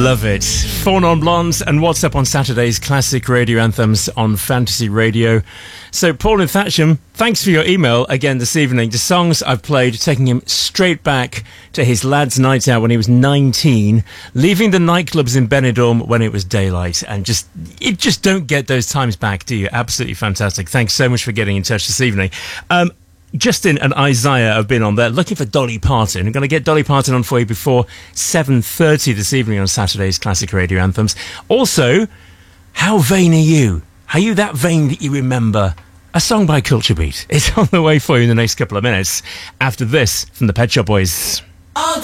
love it. Four Non-Blondes and What's Up on Saturday's classic radio anthems on Fantasy Radio. So, Paul and Thatcham, thanks for your email again this evening. The songs I've played, taking him straight back to his lad's night out when he was 19, leaving the nightclubs in Benidorm when it was daylight, and you just don't get those times back, do you? Absolutely fantastic. Thanks so much for getting in touch this evening. Justin and Isaiah have been on there looking for Dolly Parton. I'm going to get Dolly Parton on for you before 7:30 this evening on Saturday's Classic Radio Anthems. Also, how vain are you? Are you that vain that you remember a song by Culture Beat? It's on the way for you in the next couple of minutes after this from the Pet Shop Boys. All